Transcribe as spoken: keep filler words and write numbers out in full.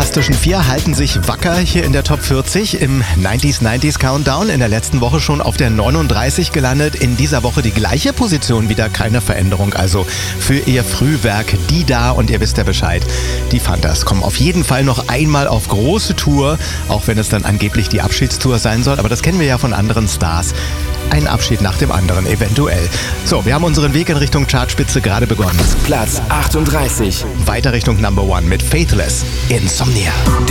Fantastischen Vier halten sich wacker hier in der Top vierzig im neunziger neunziger Countdown. In der letzten Woche schon auf der neununddreißig gelandet. In dieser Woche die gleiche Position, wieder keine Veränderung. Also für ihr Frühwerk die da, und ihr wisst ja Bescheid. Die Fantas kommen auf jeden Fall noch einmal auf große Tour, auch wenn es dann angeblich die Abschiedstour sein soll. Aber das kennen wir ja von anderen Stars. Ein Abschied nach dem anderen, eventuell. So, wir haben unseren Weg in Richtung Chartspitze gerade begonnen. Platz achtunddreißig. Weiter Richtung Number One mit Faithless, Insomnia.